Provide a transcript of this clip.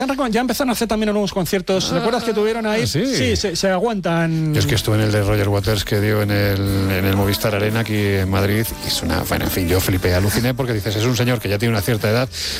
Ya empezaron a hacer también unos conciertos. ¿Recuerdas que tuvieron ahí? Sí, se aguantan. Yo es que estuve en el de Roger Waters que dio en el Movistar Arena aquí en Madrid y es una... Bueno, en fin, yo flipé, aluciné porque dices, es un señor que ya tiene una cierta edad,